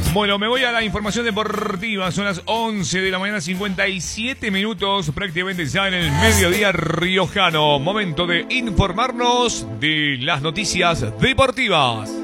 Bueno, me voy a la información deportiva. Son las 11 de la mañana, 57 minutos, prácticamente ya en el mediodía riojano. Momento de informarnos de las noticias deportivas.